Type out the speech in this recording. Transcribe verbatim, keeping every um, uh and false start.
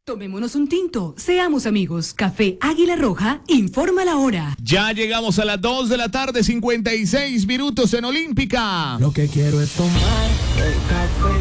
Tomémonos un tinto, seamos amigos. Café Águila Roja, informa la hora. Ya llegamos a las dos de la tarde, cincuenta y seis minutos en Olímpica. Lo que quiero es tomar el café.